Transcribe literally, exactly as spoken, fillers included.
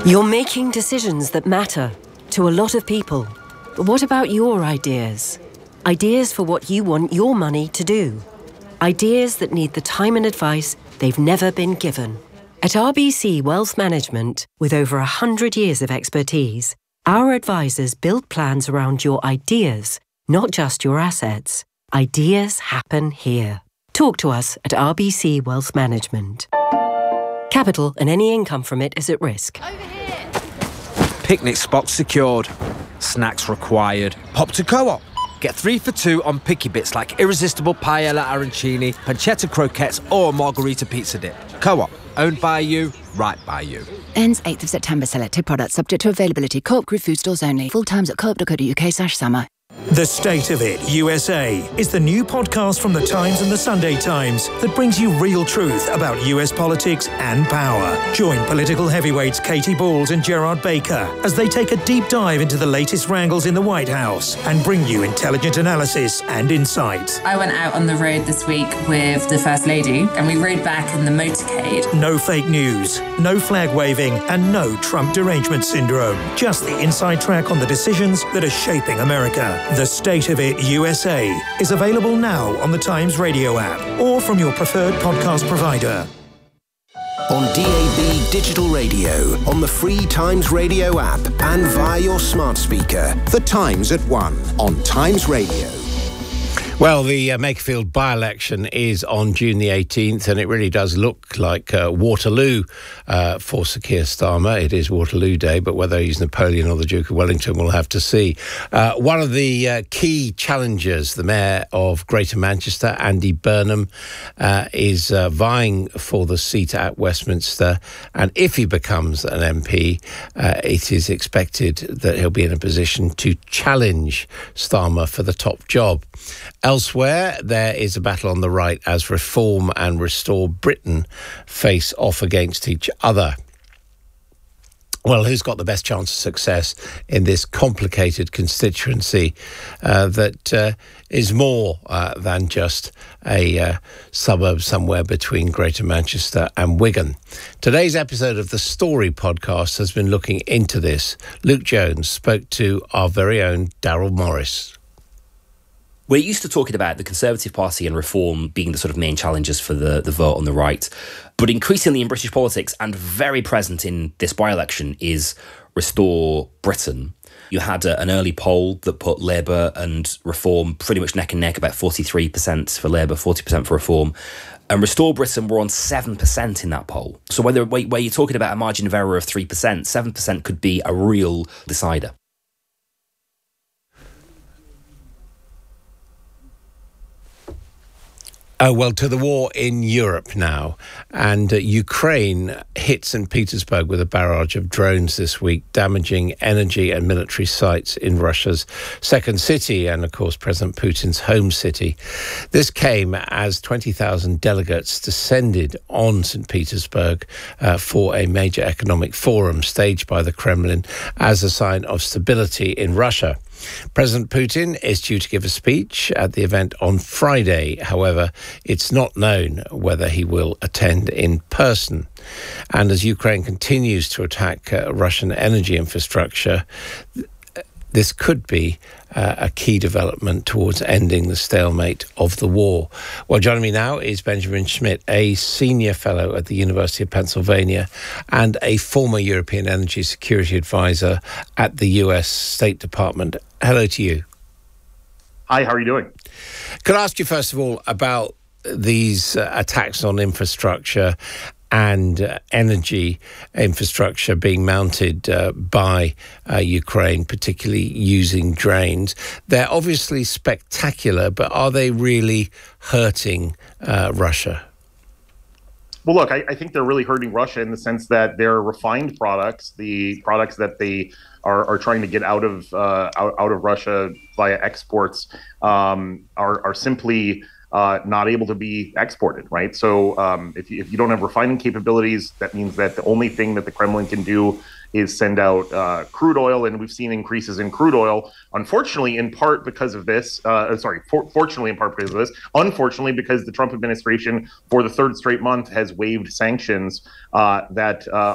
You're making decisions that matter to a lot of people. But what about your ideas? Ideas for what you want your money to do. Ideas that need the time and advice they've never been given. At R B C Wealth Management, with over one hundred years of expertise, our advisors build plans around your ideas, not just your assets. Ideas happen here. Talk to us at R B C Wealth Management. Capital and any income from it is at risk. Over here. Picnic spots secured. Snacks required. Pop to Co-op. Get three for two on picky bits like irresistible paella arancini, pancetta croquettes or margarita pizza dip. Co-op. Owned by you, right by you. Ends eighth of September. Selected products subject to availability. Co-op Group food stores only. Full times at co-op dot co dot uk slash summer. The State of It U S A is the new podcast from The Times and The Sunday Times that brings you real truth about U S politics and power. Join political heavyweights Katie Balls and Gerard Baker as they take a deep dive into the latest wrangles in the White House and bring you intelligent analysis and insight. I went out on the road this week with the First Lady and we rode back in the motorcade. No fake news, no flag waving, and no Trump derangement syndrome. Just the inside track on the decisions that are shaping America. The State of It U S A is available now on the Times Radio app or from your preferred podcast provider. On D A B digital radio, on the free Times Radio app, and via your smart speaker. The Times at one on Times Radio. Well, the uh, Makerfield by-election is on June the eighteenth, and it really does look like uh, Waterloo uh, for Sir Keir Starmer. It is Waterloo Day, but whether he's Napoleon or the Duke of Wellington, we'll have to see. Uh, one of the uh, key challengers, the Mayor of Greater Manchester, Andy Burnham, uh, is uh, vying for the seat at Westminster, and if he becomes an M P, uh, it is expected that he'll be in a position to challenge Starmer for the top job. Elsewhere, there is a battle on the right as Reform and Restore Britain face off against each other. Well, who's got the best chance of success in this complicated constituency uh, that uh, is more uh, than just a uh, suburb somewhere between Greater Manchester and Wigan? Today's episode of the Story podcast has been looking into this. Luke Jones spoke to our very own Daryl Morris. We're used to talking about the Conservative Party and Reform being the sort of main challenges for the, the vote on the right. But increasingly in British politics and very present in this by-election is Restore Britain. You had a, an early poll that put Labour and Reform pretty much neck and neck, about forty-three percent for Labour, forty percent for Reform. And Restore Britain were on seven percent in that poll. So whether where you're talking about a margin of error of three percent, seven percent could be a real decider. Oh, well, to the war in Europe now. And uh, Ukraine hit Saint Petersburg with a barrage of drones this week, damaging energy and military sites in Russia's second city and, of course, President Putin's home city. This came as twenty thousand delegates descended on Saint Petersburg uh, for a major economic forum staged by the Kremlin as a sign of stability in Russia. President Putin is due to give a speech at the event on Friday. However, it's not known whether he will attend in person. And as Ukraine continues to attack uh, Russian energy infrastructure, th- this could be uh, a key development towards ending the stalemate of the war. Well, joining me now is Benjamin Schmidt, a senior fellow at the University of Pennsylvania and a former European Energy Security Advisor at the U S State Department. Hello to you. Hi, how are you doing? Could I ask you, first of all, about these uh, attacks on infrastructure and uh, energy infrastructure being mounted uh, by uh, Ukraine, particularly using drones? They're obviously spectacular, but are they really hurting uh, Russia? Well, look, I, I think they're really hurting Russia in the sense that their refined products, the products that they are, are trying to get out of uh, out, out of Russia via exports, um, are, are simply Uh, not able to be exported, right? So um, if, you, if you don't have refining capabilities, that means that the only thing that the Kremlin can do is send out uh, crude oil, and we've seen increases in crude oil, unfortunately, in part because of this, uh, sorry, for, fortunately in part because of this, unfortunately because the Trump administration, for the third straight month, has waived sanctions uh, that uh,